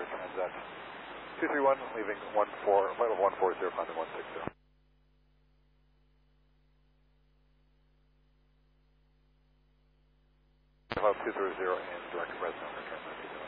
for transaction. 231, leaving flight level 140, climbing 160. Level 230 and direct Fresno, return 920.